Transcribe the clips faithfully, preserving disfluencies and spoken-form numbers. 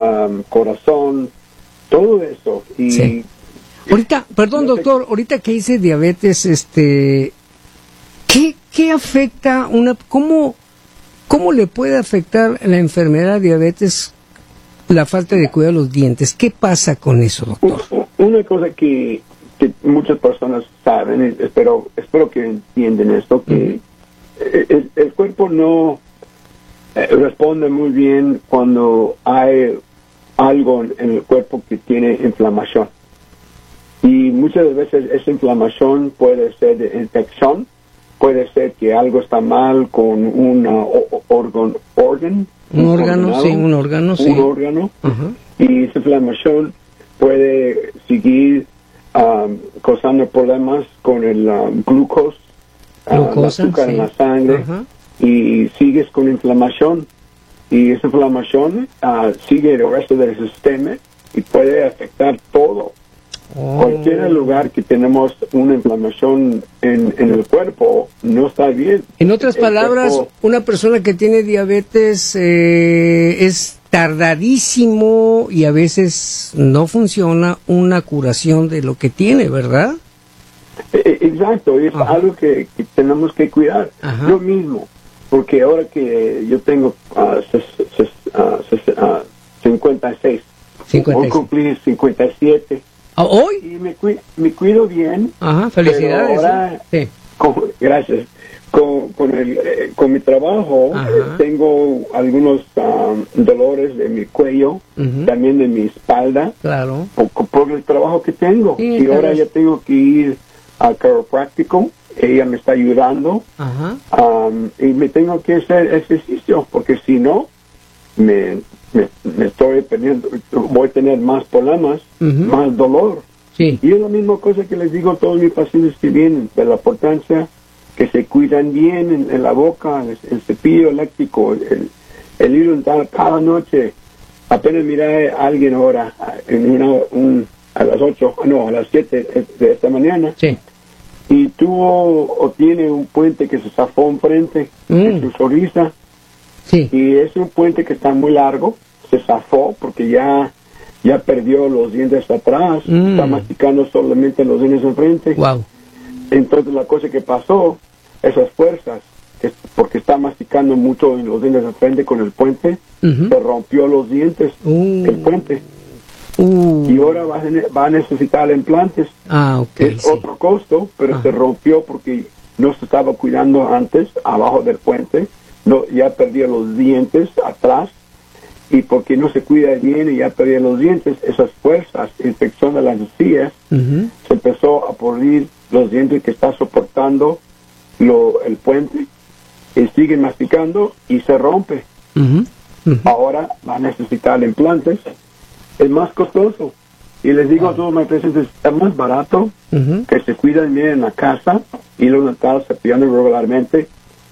um, corazón, todo eso. Y sí. Ahorita, perdón no sé, doctor, ahorita que dice diabetes, este, ¿qué, qué afecta una, cómo, cómo le puede afectar la enfermedad de diabetes la falta de cuidado de los dientes? ¿Qué pasa con eso, doctor? Una cosa que, que muchas personas saben, espero, espero que entiendan esto, que uh-huh. el, el cuerpo no eh, responde muy bien cuando hay algo en el cuerpo que tiene inflamación. Y muchas veces esa inflamación puede ser de infección, puede ser que algo está mal con un órgano, organ, un, un órgano, organado, sí, un órgano, sí. Un órgano, uh-huh. Y esa inflamación puede seguir um, causando problemas con el um, glucos, uh, el azúcar sí. en la sangre, uh-huh. y sigues con inflamación. Y esa inflamación uh, sigue el resto del sistema y puede afectar todo. Oh. Cualquier lugar que tenemos una inflamación en, en el cuerpo no está bien. En otras el palabras, cuerpo, una persona que tiene diabetes eh, es tardadísimo y a veces no funciona una curación de lo que tiene, ¿verdad? Eh, exacto, y es Ajá. algo que, que tenemos que cuidar. Ajá. Yo mismo, porque ahora que yo tengo uh, ses, ses, uh, ses, uh, cincuenta y seis, cincuenta y seis. Hoy cumplí cincuenta y siete. ¿Hoy? Y me, cu me cuido bien. Ajá, felicidades. Ahora, ¿eh? Sí. Con, gracias. Con, con, el, eh, con mi trabajo eh, tengo algunos um, dolores de mi cuello, uh-huh. también de mi espalda. Claro. Por, por el trabajo que tengo. Sí, y ahora ya tengo que ir al chiropráctico. Ella me está ayudando. Uh-huh. Um, y me tengo que hacer ejercicio, porque si no, me... Me, me estoy perdiendo, voy a tener más problemas, uh-huh. más dolor. Sí. Y es la misma cosa que les digo a todos mis pacientes que vienen, de la importancia que se cuidan bien en, en la boca, el, el cepillo eléctrico, el, el hilo dental cada noche. Apenas miré a alguien ahora, en una, un, a las ocho, no, a las siete de esta mañana, sí. y tuvo o tiene un puente que se zafó enfrente mm. de su sonrisa. Sí. Y es un puente que está muy largo, se zafó porque ya ya perdió los dientes atrás, mm. está masticando solamente los dientes enfrente. Wow. Entonces la cosa que pasó, esas fuerzas, es porque está masticando mucho en los dientes enfrente con el puente, uh-huh. se rompió los dientes, uh. el puente. Uh. Y ahora va a, va a necesitar implantes. Ah, okay, es sí. otro costo, pero uh-huh. se rompió porque no se estaba cuidando antes, abajo del puente. No, ya perdía los dientes atrás, y porque no se cuida bien y ya perdía los dientes, esas fuerzas, infección de las encías, uh-huh. se empezó a podrir los dientes que está soportando lo, el puente, y sigue masticando y se rompe. Uh-huh. Uh-huh. Ahora va a necesitar implantes, es más costoso. Y les digo uh-huh. a todos mis pacientes, es más barato uh-huh. que se cuidan bien en la casa, y los dentales se cepillando regularmente,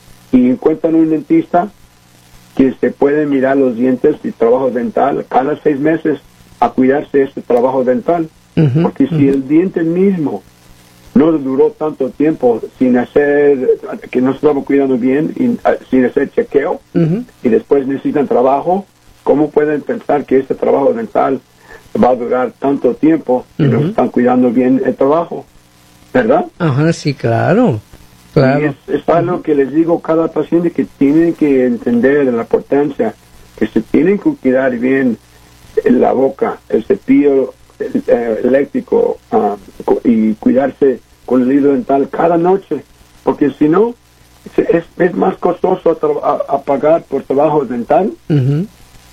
y encuentran un dentista que se puede mirar los dientes y trabajo dental cada seis meses a cuidarse este trabajo dental. Uh-huh, porque uh-huh. si el diente mismo no duró tanto tiempo sin hacer, que no se estaba cuidando bien, y, uh, sin hacer chequeo, uh-huh. y después necesitan trabajo, ¿cómo pueden pensar que este trabajo dental va a durar tanto tiempo si uh-huh. no están cuidando bien el trabajo? ¿Verdad? Ajá, sí, claro. Claro. Y es, es algo que les digo a cada paciente, que tienen que entender la importancia, que se tienen que cuidar bien la boca, el cepillo el, eh, eléctrico uh, y cuidarse con el hilo dental cada noche, porque si no, es, es más costoso a, a, a pagar por trabajo dental uh-huh.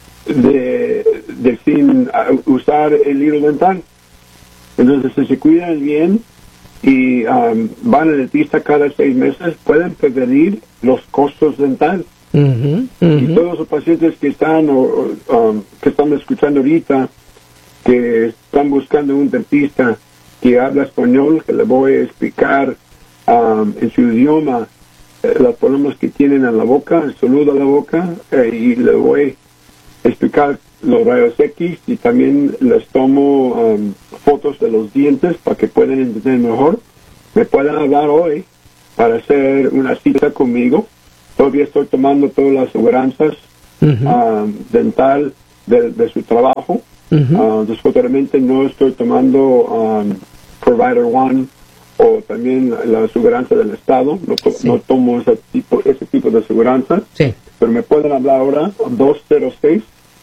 de, de sin uh, usar el hilo dental. Entonces, si se cuidan bien y um, van al dentista cada seis meses, pueden prevenir los costos dentales. Uh-huh, uh-huh. Y todos los pacientes que están o, um, que están escuchando ahorita, que están buscando un dentista que habla español, que le voy a explicar um, en su idioma eh, los problemas que tienen en la boca, el sonido de la boca, eh, y le voy a explicar los rayos X, y también les tomo um, fotos de los dientes para que puedan entender mejor. Me pueden hablar hoy para hacer una cita conmigo. Todavía estoy tomando todas las aseguranzas uh-huh. um, dental de, de su trabajo. Uh-huh. Uh, desafortunadamente no estoy tomando um, Provider One o también la, la aseguranza del Estado. No, to- sí. no tomo ese tipo, ese tipo de aseguranza. Sí. Pero me pueden hablar ahora dos cero seis,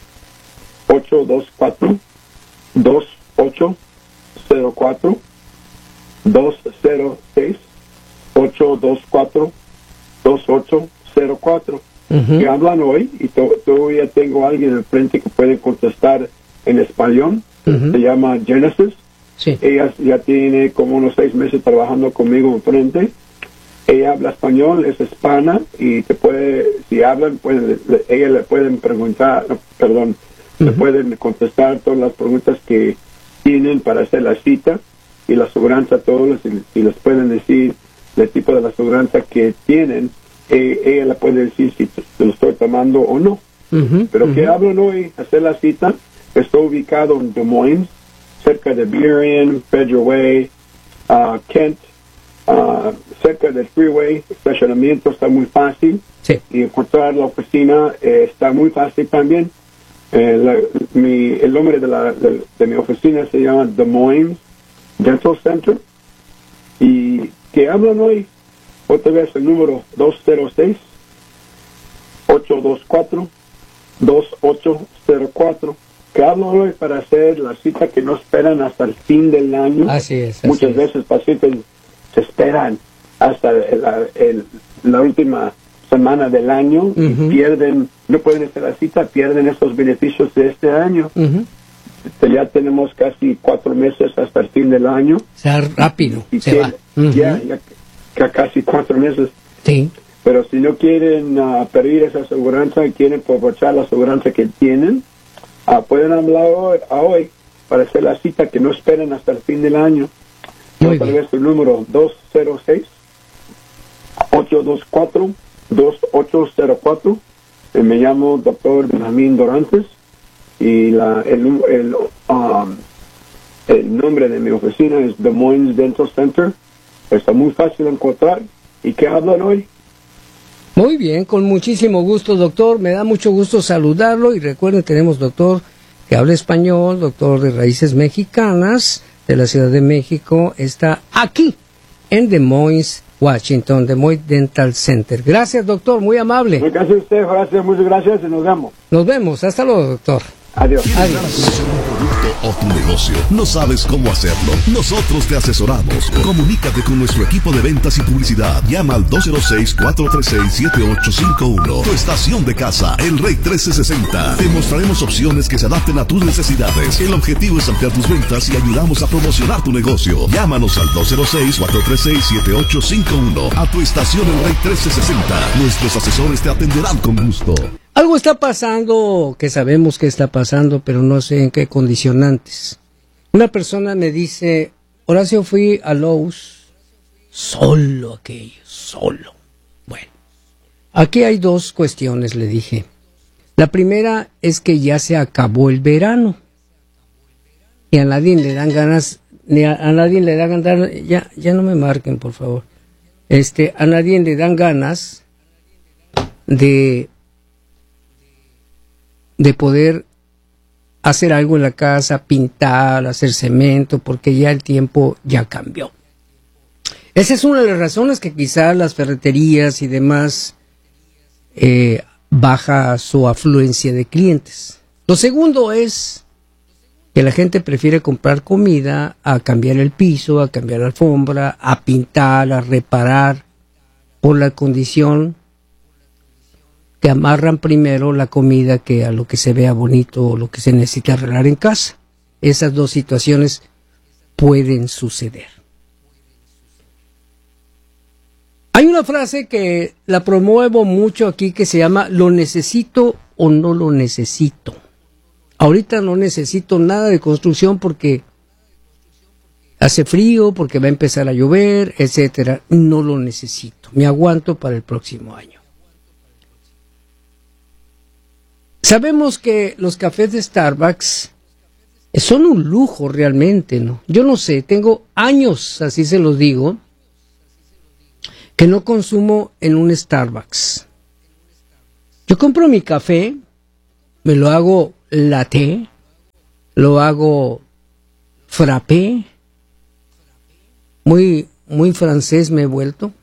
ocho dos cuatro, dos ocho cero cuatro, dos cero seis, ocho dos cuatro, dos ocho cero cuatro. Uh-huh. Que hablan hoy y to- todavía tengo a alguien enfrente que puede contestar en español. Uh-huh. Se llama Genesis. Sí. Ella ya tiene como unos seis meses trabajando conmigo enfrente. Ella habla español, es hispana y te puede, si hablan, pueden, ella le pueden preguntar, perdón, uh-huh. le pueden contestar todas las preguntas que tienen para hacer la cita y la aseguranza todos y, y les pueden decir el tipo de la aseguranza que tienen. Eh, ella le puede decir si se lo estoy tomando o no. Uh-huh, Pero uh-huh. que hablan hoy, hacer la cita, está ubicado en Des Moines, cerca de Burien, Federal Way, uh, Kent, uh, cerca del freeway. El estacionamiento está muy fácil. Sí. Y encontrar la oficina eh, está muy fácil también. Eh, la, mi, el nombre de, la, de, de mi oficina se llama Des Moines Dental Center. Y que hablan hoy, otra vez el número dos cero seis, ocho dos cuatro, dos ocho cero cuatro. Que hablo hoy para hacer la cita que no esperan hasta el fin del año. Así es. Así Muchas es. veces pacientes se esperan hasta el, el, la última semana del año uh-huh. y pierden, no pueden hacer la cita, pierden esos beneficios de este año. Uh-huh. Ya tenemos casi cuatro meses hasta el fin del año. O sea, rápido. Y se que, va. Uh-huh. Ya, ya, ya casi cuatro meses. Sí. Pero si no quieren uh, pedir esa aseguranza y quieren aprovechar la aseguranza que tienen, uh, pueden hablar hoy, a hoy para hacer la cita que no esperen hasta el fin del año. Muy Tal bien. vez el número dos cero seis, ocho dos cuatro, dos ocho cero cuatro. Eh, me llamo doctor Benjamín Dorantes y la, el, el, um, el nombre de mi oficina es Des Moines Dental Center. Está muy fácil de encontrar. ¿Y qué hablan hoy? Muy bien, con muchísimo gusto, doctor. Me da mucho gusto saludarlo y recuerden, tenemos doctor que habla español, doctor de raíces mexicanas de la Ciudad de México. Está aquí en Des Moines, Washington, Des Moines Dental Center. Gracias, doctor, muy amable. Gracias a usted, gracias, muchas gracias y nos vemos. Nos vemos, hasta luego, doctor. Adiós. Adiós. O tu negocio, no sabes cómo hacerlo. Nosotros te asesoramos. Comunícate con nuestro equipo de ventas y publicidad. Llama al dos cero seis, cuatro tres seis, siete ocho cinco uno. Tu estación de casa, El Rey trece sesenta. Te mostraremos opciones que se adapten a tus necesidades. El objetivo es ampliar tus ventas y ayudamos a promocionar tu negocio. Llámanos al dos cero seis, cuatro tres seis, siete ocho cinco uno. A tu estación El Rey trece sesenta. Nuestros asesores te atenderán con gusto. Algo está pasando, que sabemos que está pasando, pero no sé en qué condicionantes. Una persona me dice, Horacio, fui a Lowe's, solo aquello, solo. Bueno, aquí hay dos cuestiones, le dije. La primera es que ya se acabó el verano. Y a nadie le dan ganas, ni a, a nadie le dan ganas, ya, ya no me marquen, por favor. Este, a nadie le dan ganas de... de poder hacer algo en la casa, pintar, hacer cemento, porque ya el tiempo ya cambió. Esa es una de las razones que quizás las ferreterías y demás eh, baja su afluencia de clientes. Lo segundo es que la gente prefiere comprar comida a cambiar el piso, a cambiar la alfombra, a pintar, a reparar, por la condición que amarran primero la comida que a lo que se vea bonito o lo que se necesita arreglar en casa. Esas dos situaciones pueden suceder. Hay una frase que la promuevo mucho aquí que se llama ¿lo necesito o no lo necesito? Ahorita no necesito nada de construcción porque hace frío, porque va a empezar a llover, etcétera. No lo necesito. Me aguanto para el próximo año. Sabemos que los cafés de Starbucks son un lujo realmente, ¿no? Yo no sé, tengo años, así se los digo, que no consumo en un Starbucks. Yo compro mi café, me lo hago latte, lo hago frappé, muy, muy francés me he vuelto.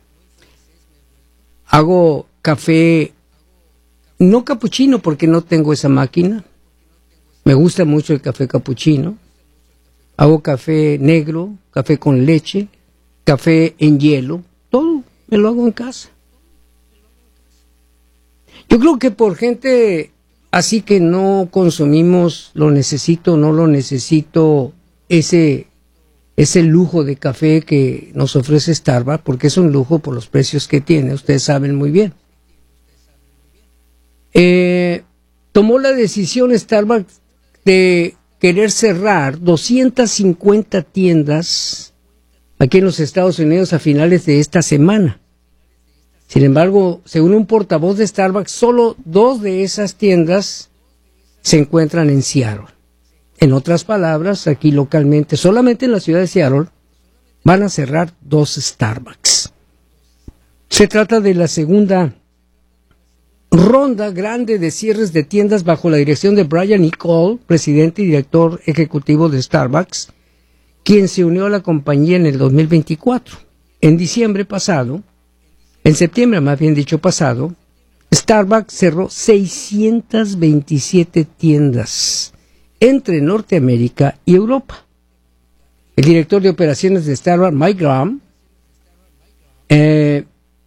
Hago café, no capuchino porque no tengo esa máquina. Me gusta mucho el café capuchino. Hago café negro, café con leche, café en hielo, todo me lo hago en casa. Yo creo que por gente así que no consumimos lo necesito, no lo necesito, ese, ese lujo de café que nos ofrece Starbucks, porque es un lujo por los precios que tiene, ustedes saben muy bien. Eh, tomó la decisión Starbucks de querer cerrar doscientas cincuenta tiendas aquí en los Estados Unidos a finales de esta semana. Sin embargo, según un portavoz de Starbucks, solo dos de esas tiendas se encuentran en Seattle. En otras palabras, aquí localmente, solamente en la ciudad de Seattle, van a cerrar dos Starbucks. Se trata de la segunda ronda grande de cierres de tiendas bajo la dirección de Brian E. Cole, presidente y director ejecutivo de Starbucks, quien se unió a la compañía en el dos mil veinticuatro. En diciembre pasado, en septiembre más bien dicho pasado, Starbucks cerró seiscientas veintisiete tiendas entre Norteamérica y Europa. El director de operaciones de Starbucks, Mike Graham, eh,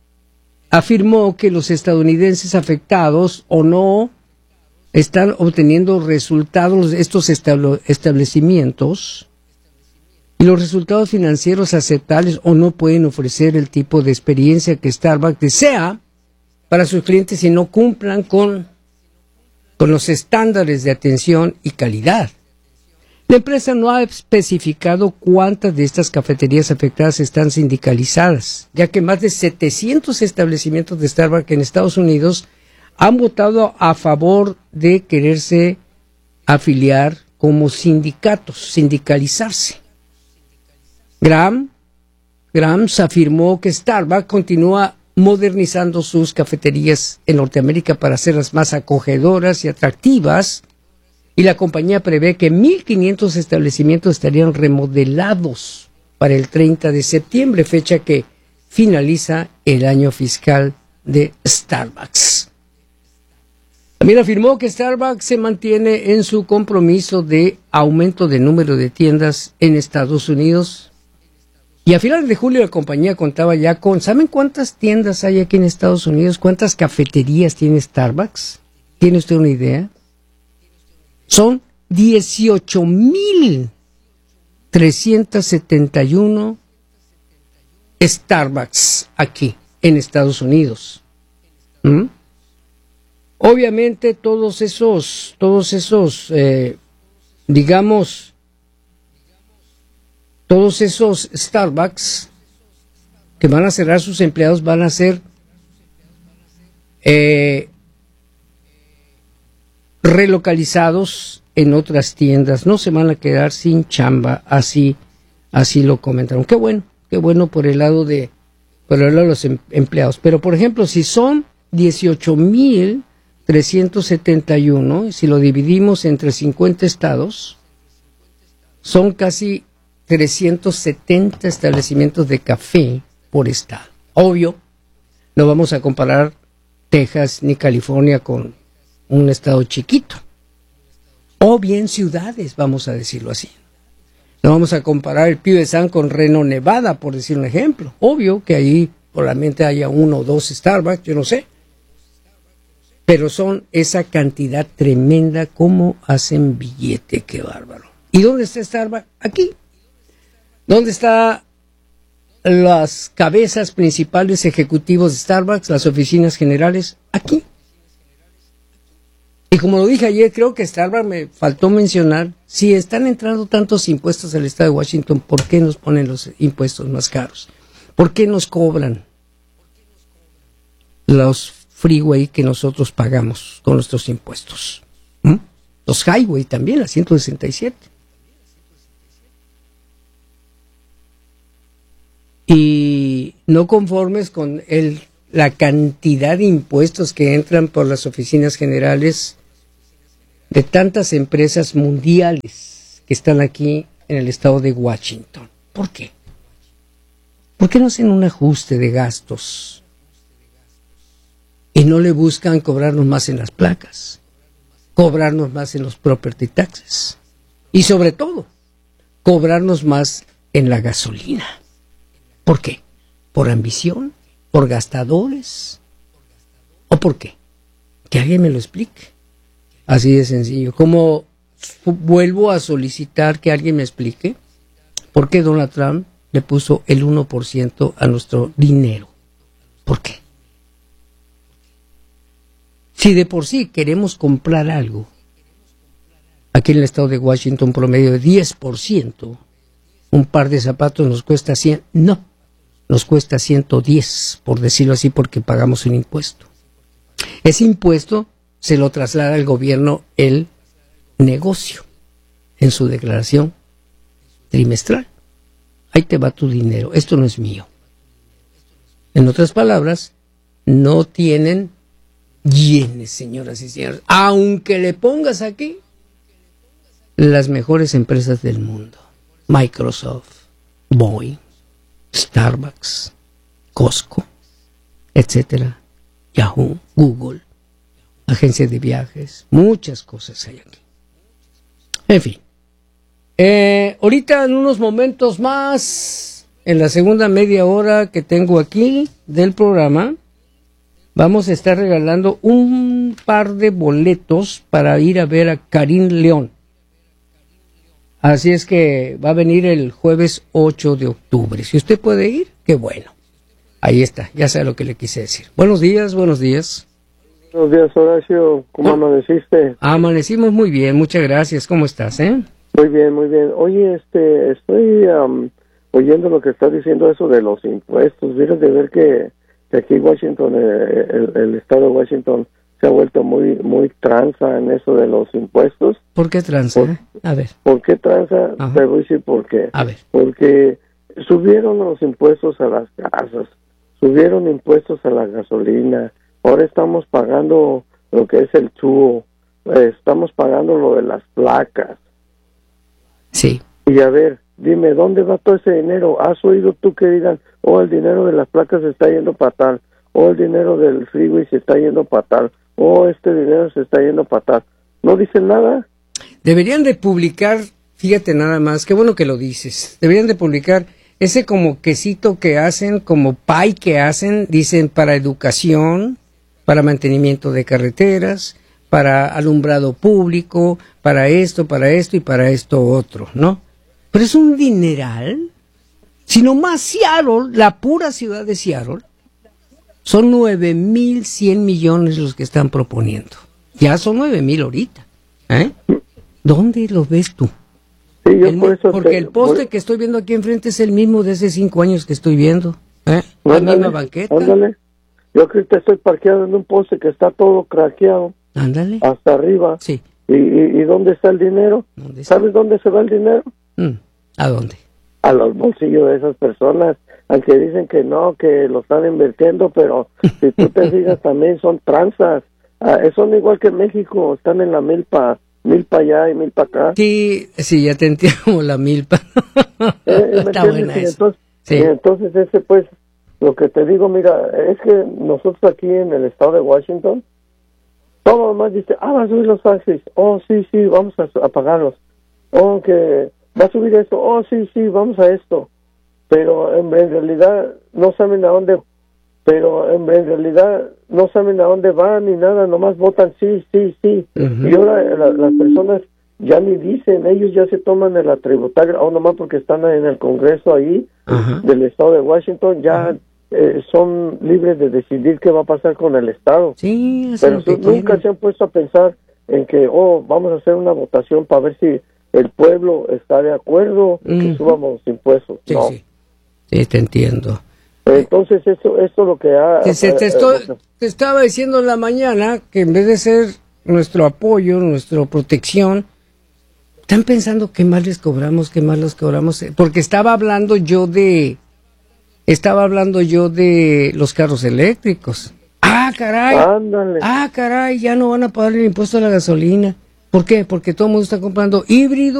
afirmó que los estadounidenses afectados o no están obteniendo resultados de estos establecimientos y los resultados financieros aceptables o no pueden ofrecer el tipo de experiencia que Starbucks desea para sus clientes si no cumplan con, con los estándares de atención y calidad. La empresa no ha especificado cuántas de estas cafeterías afectadas están sindicalizadas, ya que más de setecientos establecimientos de Starbucks en Estados Unidos han votado a favor de quererse afiliar como sindicatos, sindicalizarse. Graham, Graham afirmó que Starbucks continúa modernizando sus cafeterías en Norteamérica para hacerlas más acogedoras y atractivas, y la compañía prevé que mil quinientos establecimientos estarían remodelados para el treinta de septiembre, fecha que finaliza el año fiscal de Starbucks. También afirmó que Starbucks se mantiene en su compromiso de aumento del número de tiendas en Estados Unidos. Y a finales de julio la compañía contaba ya con, ¿saben cuántas tiendas hay aquí en Estados Unidos? ¿Cuántas cafeterías tiene Starbucks? ¿Tiene usted una idea? Son dieciocho mil trescientos setenta y uno Starbucks aquí en Estados Unidos. ¿Mm? Obviamente todos esos, todos esos, eh, digamos, todos esos Starbucks que van a cerrar sus empleados van a ser eh, relocalizados en otras tiendas, no se van a quedar sin chamba, así, así lo comentaron. Qué bueno, qué bueno por el lado de, por el lado de los em, empleados. Pero por ejemplo, si son dieciocho mil trescientos setenta y uno, si lo dividimos entre cincuenta estados, son casi trescientos setenta establecimientos de café por estado. Obvio, no vamos a comparar Texas ni California con un estado chiquito, o bien ciudades, vamos a decirlo así. No vamos a comparar el Puget Sound con Reno, Nevada, por decir un ejemplo. Obvio que ahí probablemente haya uno o dos Starbucks, yo no sé. Pero son esa cantidad tremenda, como hacen billete, qué bárbaro. ¿Y dónde está Starbucks? Aquí. ¿Dónde están las cabezas principales ejecutivos de Starbucks, las oficinas generales? Aquí. Y como lo dije ayer, creo que Starbucks me faltó mencionar, si están entrando tantos impuestos al estado de Washington, ¿por qué nos ponen los impuestos más caros? ¿Por qué nos cobran los freeway que nosotros pagamos con nuestros impuestos? ¿Mm? Los highway también, la ciento sesenta y siete. Y no conformes con el, la cantidad de impuestos que entran por las oficinas generales, de tantas empresas mundiales que están aquí en el estado de Washington. ¿Por qué? ¿Por qué no hacen un ajuste de gastos y no le buscan cobrarnos más en las placas, cobrarnos más en los property taxes y sobre todo cobrarnos más en la gasolina? ¿Por qué? ¿Por ambición? ¿Por gastadores? ¿O por qué? Que alguien me lo explique. Así de sencillo. Como vuelvo a solicitar que alguien me explique por qué Donald Trump le puso el uno por ciento a nuestro dinero. ¿Por qué? Si de por sí queremos comprar algo, aquí en el estado de Washington promedio de diez por ciento, un par de zapatos nos cuesta cien, no, nos cuesta ciento diez, por decirlo así, porque pagamos un impuesto. Ese impuesto se lo traslada al gobierno el negocio en su declaración trimestral. Ahí te va tu dinero, esto no es mío. En otras palabras, no tienen yenes, señoras y señores, aunque le pongas aquí las mejores empresas del mundo: Microsoft, Boeing, Starbucks, Costco, etcétera, Yahoo, Google, agencias de viajes, muchas cosas hay aquí. En fin, eh, ahorita en unos momentos más, en la segunda media hora que tengo aquí del programa, vamos a estar regalando un par de boletos para ir a ver a Karim León. Así es que va a venir el jueves ocho de octubre. Si usted puede ir, qué bueno. Ahí está, ya sabe lo que le quise decir. Buenos días, buenos días. Buenos días, Horacio. ¿Cómo ¿No? amaneciste? Amanecimos muy bien, muchas gracias. ¿Cómo estás, eh? Muy bien, muy bien. Oye, este, estoy um, oyendo lo que estás diciendo, eso de los impuestos. Mira de ver que, que aquí Washington, eh, el, el estado de Washington se ha vuelto muy muy tranza en eso de los impuestos. ¿Por qué tranza? Por, a ver. ¿Por qué tranza? Ajá. Te voy a decir por qué. A ver. Porque subieron los impuestos a las casas, subieron impuestos a la gasolina, ahora estamos pagando lo que es el tubo, eh, estamos pagando lo de las placas. Sí. Y a ver, dime, ¿dónde va todo ese dinero? ¿Has oído tú que digan, oh, el dinero de las placas se está yendo para tal, o oh, el dinero del freeway se está yendo para tal, o oh, este dinero se está yendo para tal? ¿No dicen nada? Deberían de publicar, fíjate nada más, qué bueno que lo dices, deberían de publicar ese como quesito que hacen, como pie que hacen, dicen para educación, para mantenimiento de carreteras, para alumbrado público, para esto, para esto y para esto otro, ¿no? Pero es un dineral. Si nomás Seattle, la pura ciudad de Seattle, son nueve mil cien millones los que están proponiendo. Ya son nueve mil ahorita. ¿Eh? ¿Dónde lo ves tú? Sí, yo El, por eso porque te, el poste por... que estoy viendo aquí enfrente es el mismo de hace cinco años que estoy viendo. ¿Eh? La Ándale, misma banqueta. Ándale. Yo creo que estoy parqueado en un poste que está todo craqueado. Ándale. Hasta arriba. Sí. ¿Y, y, y dónde está el dinero? ¿Dónde está? ¿Sabes dónde se va el dinero? Mm, ¿A dónde? A los bolsillos de esas personas. Aunque dicen que no, que lo están invirtiendo, pero si tú te fijas también son tranzas. Ah, son igual que en México, están en la milpa, milpa allá y milpa acá. Sí, sí, ya te entiendo como la milpa. Eh, Está buena y eso. entonces, Sí. y entonces ese pues, lo que te digo, mira, es que nosotros aquí en el estado de Washington, todo lo más dice, ah, va a subir los taxis, oh, sí, sí, vamos a, a pagarlos, oh, que va a subir esto, oh, sí, sí, vamos a esto, pero en, en realidad no saben a dónde, pero en, en realidad no saben a dónde van ni nada, nomás votan sí, sí, sí, Uh-huh. y ahora la, las personas ya ni dicen, ellos ya se toman el tributaria, o nomás porque están en el Congreso ahí, Ajá. del estado de Washington, ya eh, son libres de decidir qué va a pasar con el estado. Sí, hacen Pero lo que su- nunca quieren. se han puesto a pensar en que, oh, vamos a hacer una votación para ver si el pueblo está de acuerdo en que Ujú. subamos los impuestos. Sí, no. sí. Sí, te entiendo. Entonces, eso esto es lo que ha... Te, se- te eh, estoy- eh, te estaba diciendo en la mañana que en vez de ser nuestro apoyo, nuestra protección, están pensando qué más les cobramos, qué más les cobramos, porque estaba hablando yo de, estaba hablando yo de los carros eléctricos. Ah, caray. ándale. Ah, caray, ya no van a pagar el impuesto a la gasolina. ¿Por qué? Porque todo el mundo está comprando híbrido